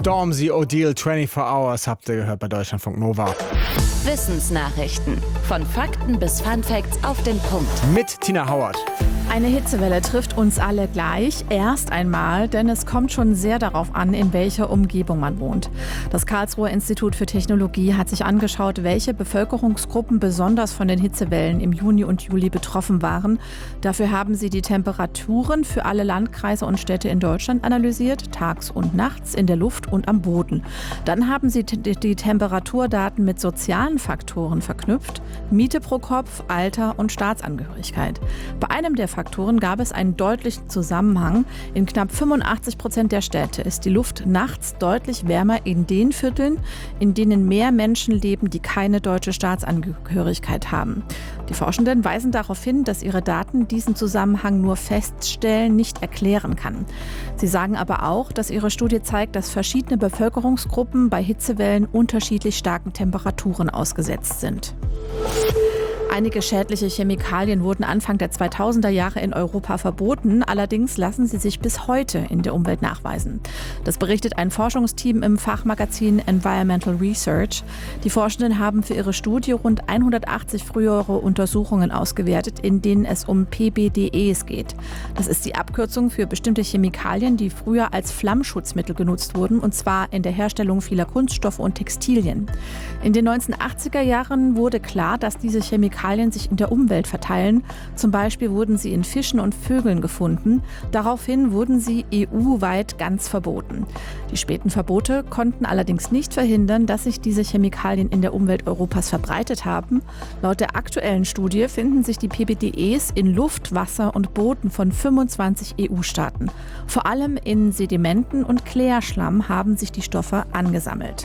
Stormzy O'Deal 24 Hours habt ihr gehört bei Deutschlandfunk Nova. Wissensnachrichten. Von Fakten bis Funfacts auf den Punkt. Mit Tina Howard. Eine Hitzewelle trifft uns alle gleich. Erst einmal, denn es kommt schon sehr darauf an, in welcher Umgebung man wohnt. Das Karlsruher Institut für Technologie hat sich angeschaut, welche Bevölkerungsgruppen besonders von den Hitzewellen im Juni und Juli betroffen waren. Dafür haben sie die Temperaturen für alle Landkreise und Städte in Deutschland analysiert, tags und nachts, in der Luft und am Boden. Dann haben sie die Temperaturdaten mit sozialen Faktoren verknüpft: Miete pro Kopf, Alter und Staatsangehörigkeit. Bei einem der Faktoren gab es einen deutlichen Zusammenhang. In knapp 85% der Städte ist die Luft nachts deutlich wärmer in den Vierteln, in denen mehr Menschen leben, die keine deutsche Staatsangehörigkeit haben. Die Forschenden weisen darauf hin, dass ihre Daten diesen Zusammenhang nur feststellen, nicht erklären kann. Sie sagen aber auch, dass ihre Studie zeigt, dass verschiedene Bevölkerungsgruppen bei Hitzewellen unterschiedlich starken Temperaturen ausgesetzt sind. Einige schädliche Chemikalien wurden Anfang der 2000er Jahre in Europa verboten. Allerdings lassen sie sich bis heute in der Umwelt nachweisen. Das berichtet ein Forschungsteam im Fachmagazin Environmental Research. Die Forschenden haben für ihre Studie rund 180 frühere Untersuchungen ausgewertet, in denen es um PBDEs geht. Das ist die Abkürzung für bestimmte Chemikalien, die früher als Flammschutzmittel genutzt wurden, und zwar in der Herstellung vieler Kunststoffe und Textilien. In den 1980er Jahren wurde klar, dass diese Chemikalien sich in der Umwelt verteilen. Zum Beispiel wurden sie in Fischen und Vögeln gefunden. Daraufhin wurden sie EU-weit ganz verboten. Die späten Verbote konnten allerdings nicht verhindern, dass sich diese Chemikalien in der Umwelt Europas verbreitet haben. Laut der aktuellen Studie finden sich die PBDEs in Luft, Wasser und Boden von 25 EU-Staaten. Vor allem in Sedimenten und Klärschlamm haben sich die Stoffe angesammelt.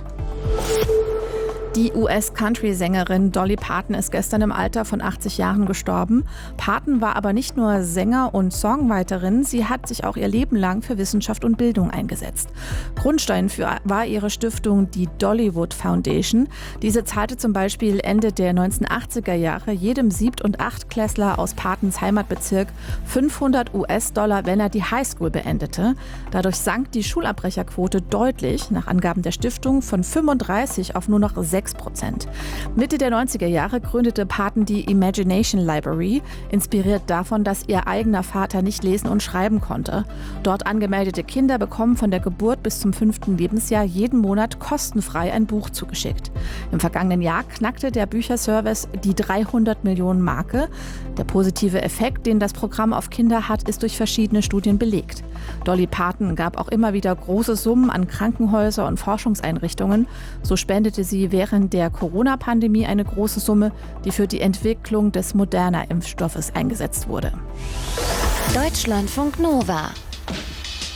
Die US-Country-Sängerin Dolly Parton ist gestern im Alter von 80 Jahren gestorben. Parton war aber nicht nur Sänger und Songwriterin, sie hat sich auch ihr Leben lang für Wissenschaft und Bildung eingesetzt. Grundstein war ihre Stiftung, die Dollywood Foundation. Diese zahlte zum Beispiel Ende der 1980er Jahre jedem Siebt- und Achtklässler aus Partons Heimatbezirk $500, wenn er die Highschool beendete. Dadurch sank die Schulabbrecherquote deutlich, nach Angaben der Stiftung, von 35 auf nur noch 6%. Mitte der 90er Jahre gründete Parton die Imagination Library, inspiriert davon, dass ihr eigener Vater nicht lesen und schreiben konnte. Dort angemeldete Kinder bekommen von der Geburt bis zum 5. Lebensjahr jeden Monat kostenfrei ein Buch zugeschickt. Im vergangenen Jahr knackte der Bücherservice die 300 Millionen Marke. Der positive Effekt, den das Programm auf Kinder hat, ist durch verschiedene Studien belegt. Dolly Parton gab auch immer wieder große Summen an Krankenhäuser und Forschungseinrichtungen. So spendete sie während der Corona-Pandemie eine große Summe, die für die Entwicklung des Moderna-Impfstoffes eingesetzt wurde. Deutschlandfunk Nova.